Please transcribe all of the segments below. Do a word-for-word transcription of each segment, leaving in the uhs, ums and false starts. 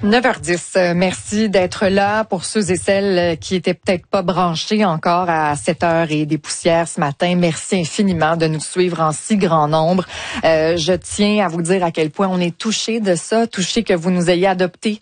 neuf heures dix, merci d'être là pour ceux et celles qui étaient peut-être pas branchés encore à sept heures et des poussières ce matin. Merci infiniment de nous suivre en si grand nombre. Euh, je tiens à vous dire à quel point on est touchés de ça, touchés que vous nous ayez adoptés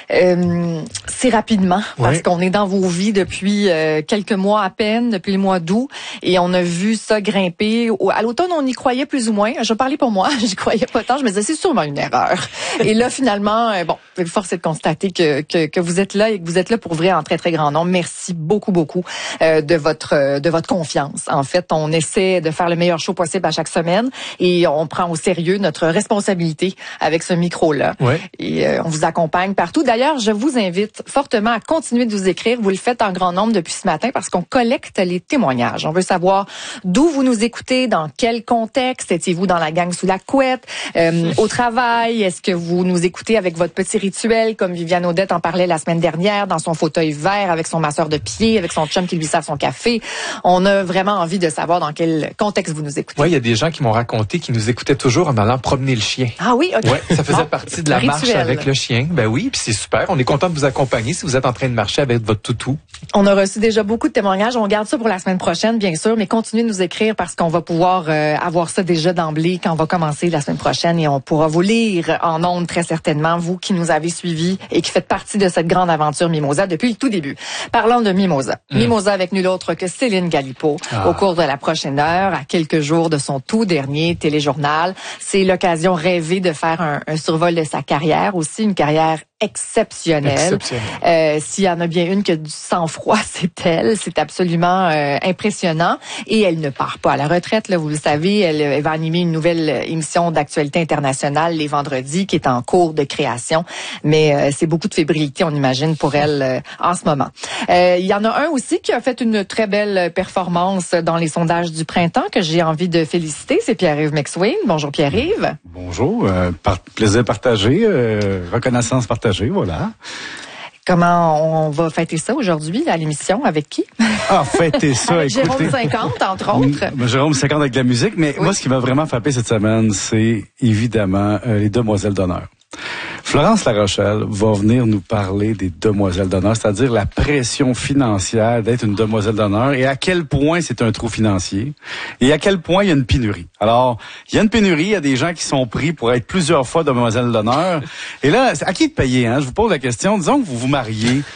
euh, si rapidement, parce oui. qu'on est dans vos vies depuis euh, quelques mois à peine, depuis le mois d'août, et on a vu ça grimper. À l'automne, on y croyait plus ou moins. Je parlais pour moi, j'y croyais pas tant. Je me disais, c'est sûrement une erreur. Et là, finalement, euh, bon, force est de constater que, que que vous êtes là et que vous êtes là pour vrai en très très grand nombre. Merci beaucoup beaucoup euh, de votre euh, de votre confiance. En fait, on essaie de faire le meilleur show possible à chaque semaine et on prend au sérieux notre responsabilité avec ce micro là. Ouais. Et euh, on vous accompagne partout. D'ailleurs, je vous invite fortement à continuer de vous écrire. Vous le faites en grand nombre depuis ce matin parce qu'on collecte les témoignages. On veut savoir d'où vous nous écoutez, dans quel contexte. Étiez-vous dans la gang sous la couette, euh, au travail? Est-ce que vous nous écoutez avec votre petit rituel comme Viviane Audette en parlait la semaine dernière, dans son fauteuil vert, avec son masseur de pied, avec son chum qui lui sert son café. On a vraiment envie de savoir dans quel contexte vous nous écoutez. Oui, il y a des gens qui m'ont raconté qu'ils nous écoutaient toujours en allant promener le chien. Ah oui, OK. Ouais, ça faisait bon, partie de la rituel. Marche avec le chien. Ben oui, puis c'est super. On est content de vous accompagner si vous êtes en train de marcher avec votre toutou. On a reçu déjà beaucoup de témoignages. On garde ça pour la semaine prochaine, bien sûr, mais continuez de nous écrire parce qu'on va pouvoir euh, avoir ça déjà d'emblée quand on va commencer la semaine prochaine et on pourra vous lire en ondes très certainement, vous qui nous avez suivis et qui faites partie de cette grande aventure Mimosa depuis le tout début. Parlons de Mimosa. Mmh. Mimosa avec nul autre que Céline Galipo ah. au cours de la prochaine heure, à quelques jours de son tout dernier téléjournal. C'est l'occasion rêvée de faire un, un survol de sa carrière, aussi une carrière exceptionnelle. Exceptionnel. Euh, s'il y en a bien une qui a du sang-froid, c'est elle. C'est absolument euh, impressionnant. Et elle ne part pas à la retraite, là, vous le savez. Elle, elle va animer une nouvelle émission d'actualité internationale les vendredis qui est en cours de création. Mais euh, c'est beaucoup de fébrilité, on imagine, pour elle euh, en ce moment. Euh, il y en a un aussi qui a fait une très belle performance dans les sondages du printemps que j'ai envie de féliciter. C'est Pierre-Yves McSween. Bonjour Pierre-Yves. Bonjour. Euh, par plaisir partagé. Euh, reconnaissance partagée. Voilà. Comment on va fêter ça aujourd'hui à l'émission? Avec qui? Ah, fêter ça, avec écoutez. Jérôme cinquante, entre autres. Jérôme cinquante avec de la musique, mais oui. Moi, ce qui m'a vraiment frappé cette semaine, c'est évidemment euh, les demoiselles d'honneur. Florence La Rochelle va venir nous parler des demoiselles d'honneur, c'est-à-dire la pression financière d'être une demoiselle d'honneur et à quel point c'est un trou financier et à quel point il y a une pénurie. Alors, il y a une pénurie, il y a des gens qui sont pris pour être plusieurs fois demoiselles d'honneur. Et là, à qui de payer, hein? Je vous pose la question. Disons que vous vous mariez